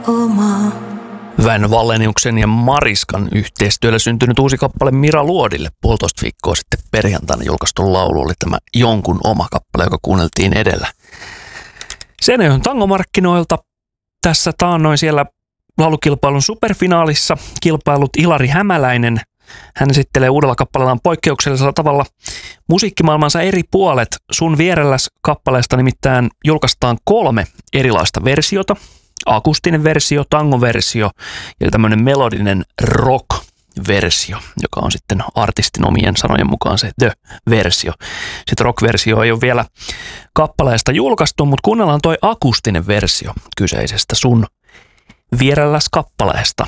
Väinö Walleniuksen ja Mariskan yhteistyöllä syntynyt uusi kappale Mira Luodille 1,5 viikkoa sitten perjantaina julkaistu laulu oli tämä Jonkun oma kappale, joka kuunneltiin edellä. Seinäjoen tangomarkkinoilta tässä taannoin siellä laulukilpailun superfinaalissa kilpailut Ilari Hämäläinen. Hän esittelee uudella kappaleellaan poikkeuksellisella tavalla musiikkimaailmansa eri puolet. Sun vierelläs kappaleesta nimittäin julkaistaan 3 erilaista versiota. Akustinen versio, tangoversio ja tämmöinen melodinen rock-versio, joka on sitten artistin omien sanojen mukaan se the-versio. Sitten rock-versio ei ole vielä kappaleesta julkaistu, mutta kuunnellaan toi akustinen versio kyseisestä sun vierelläs kappaleesta.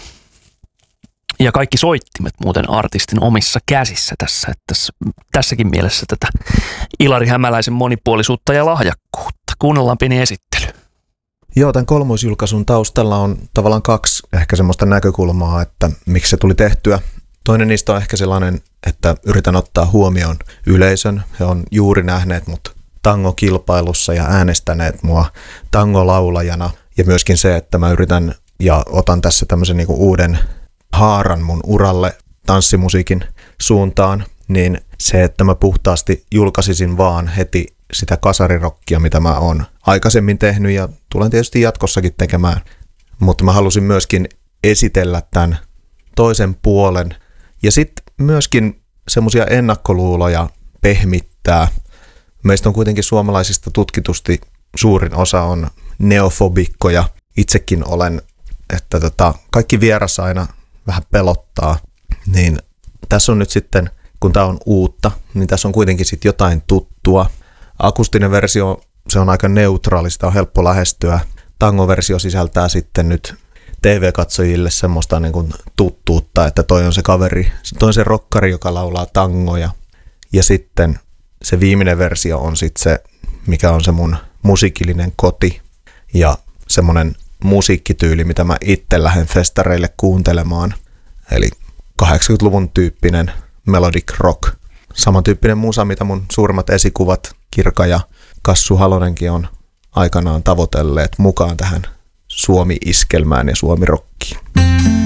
Ja kaikki soittimet muuten artistin omissa käsissä tässä, että tässäkin mielessä tätä Ilari Hämäläisen monipuolisuutta ja lahjakkuutta. Kuunnellaan pieni esittely. Joo, tämän kolmoisjulkaisun taustalla on tavallaan 2 ehkä semmoista näkökulmaa, että miksi se tuli tehtyä. Toinen niistä on ehkä sellainen, että yritän ottaa huomioon yleisön. He on juuri nähneet mut tangokilpailussa ja äänestäneet mua tangolaulajana. Ja myöskin se, että mä yritän ja otan tässä tämmöisen niinku uuden haaran mun uralle tanssimusiikin suuntaan, niin se, että mä puhtaasti julkaisisin vaan heti sitä kasarirokkia, mitä mä oon aikaisemmin tehnyt ja tulen tietysti jatkossakin tekemään. Mutta mä halusin myöskin esitellä tämän toisen puolen ja sitten myöskin semmoisia ennakkoluuloja pehmittää. Meistä on kuitenkin suomalaisista tutkitusti suurin osa on neofobikkoja. Itsekin olen, että kaikki vieras aina vähän pelottaa. Niin tässä on nyt sitten, kun tämä on uutta, niin tässä on kuitenkin sitten jotain tuttua. Akustinen versio, se on aika neutraali, sitä on helppo lähestyä. Tangoversio sisältää sitten nyt TV-katsojille semmoista niin kuin tuttuutta, että toi on se kaveri, toi on se rokkari, joka laulaa tangoja. Ja sitten se viimeinen versio on sitten se, mikä on se mun musiikillinen koti ja semmoinen musiikkityyli, mitä mä itse lähden festareille kuuntelemaan. Eli 80-luvun tyyppinen melodic rock. Samantyyppinen musa, mitä mun suurimmat esikuvat Kirka ja Kassu Halonenkin on aikanaan tavoitelleet mukaan tähän Suomi-iskelmään ja Suomi-rockiin.